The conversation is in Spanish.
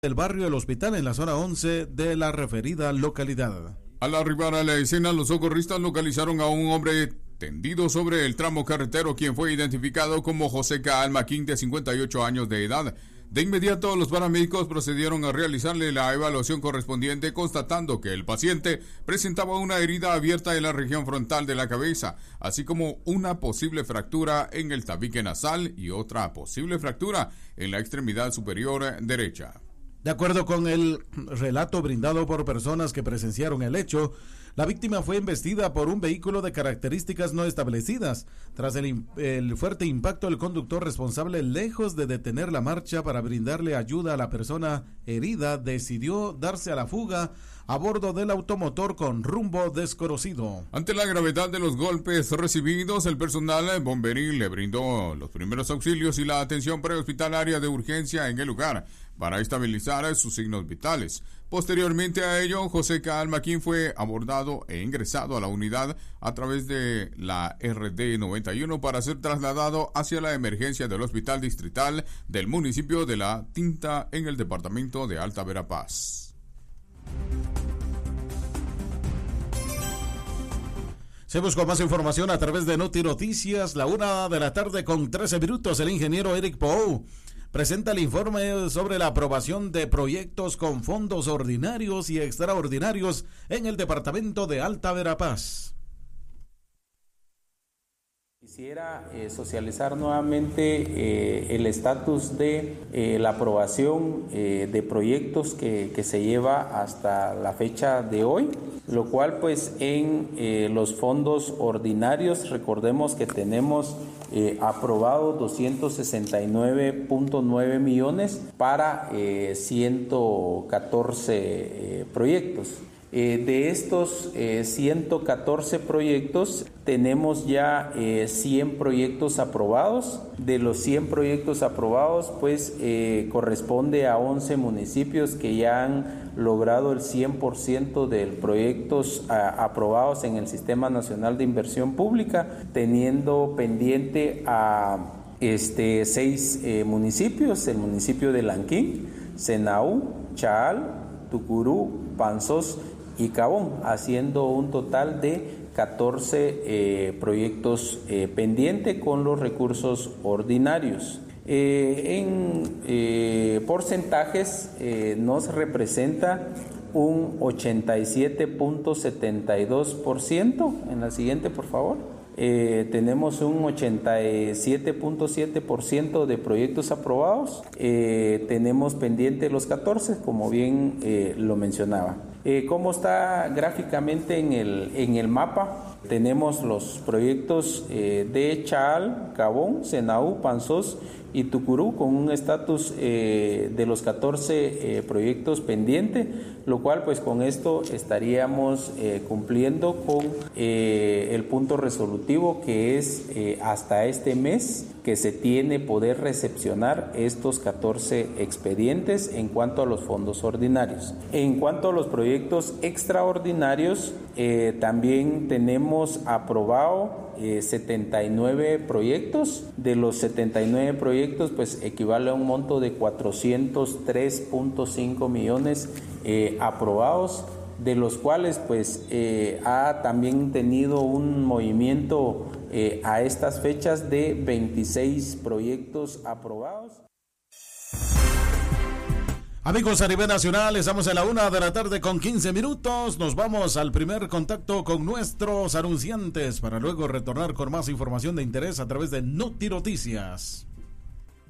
del barrio El Hospital en la zona 11 de la referida localidad. Al arribar a la escena, los socorristas localizaron a un hombre tendido sobre el tramo carretero, quien fue identificado como José K. Almaquín, de 58 años de edad. De inmediato, los paramédicos procedieron a realizarle la evaluación correspondiente, constatando que el paciente presentaba una herida abierta en la región frontal de la cabeza, así como una posible fractura en el tabique nasal y otra posible fractura en la extremidad superior derecha. De acuerdo con el relato brindado por personas que presenciaron el hecho, la víctima fue embestida por un vehículo de características no establecidas. Tras el fuerte impacto, el conductor responsable, lejos de detener la marcha para brindarle ayuda a la persona herida, decidió darse a la fuga a bordo del automotor con rumbo desconocido. Ante la gravedad de los golpes recibidos, el personal bomberil le brindó los primeros auxilios y la atención prehospitalaria de urgencia en el lugar para estabilizar sus signos vitales. Posteriormente a ello, José K. Almaquín fue abordado e ingresado a la unidad a través de la RD91 para ser trasladado hacia la emergencia del Hospital Distrital del municipio de La Tinta en el departamento de Alta Verapaz. Se buscó más información a través de Noti Noticias, la 1:13 p.m. El ingeniero Eric Pou presenta el informe sobre la aprobación de proyectos con fondos ordinarios y extraordinarios en el departamento de Alta Verapaz. Quisiera socializar nuevamente el estatus de la aprobación de proyectos que se lleva hasta la fecha de hoy, lo cual pues en los fondos ordinarios recordemos que tenemos aprobado 269.9 millones para 114 proyectos. De estos 114 proyectos tenemos ya 100 proyectos aprobados. De los 100 proyectos aprobados pues corresponde a 11 municipios que ya han logrado el 100% de proyectos aprobados en el Sistema Nacional de Inversión Pública, teniendo pendiente a 6 municipios: el municipio de Lanquín, Senaú, Chaal, Tucurú, Panzós y Cabón, haciendo un total de 14 proyectos pendientes con los recursos ordinarios. En porcentajes nos representa un 87.72%. En la siguiente, por favor. Tenemos un 87.7% de proyectos aprobados. Tenemos pendiente los 14, como bien lo mencionaba. ¿Cómo está gráficamente en el mapa? Tenemos los proyectos de Chaal, Cabón, Senaú, Panzós y Tucurú con un estatus de los 14 proyectos pendientes, lo cual pues con esto estaríamos cumpliendo con el punto resolutivo, que es hasta este mes que se tiene poder recepcionar estos 14 expedientes en cuanto a los fondos ordinarios. En cuanto a los proyectos extraordinarios, también tenemos aprobado 79 proyectos. De los 79 proyectos pues equivale a un monto de 403.5 millones aprobados, de los cuales pues ha también tenido un movimiento a estas fechas de 26 proyectos aprobados. Amigos a nivel nacional, estamos en la 1:15 p.m. Nos vamos al primer contacto con nuestros anunciantes para luego retornar con más información de interés a través de Noti Noticias.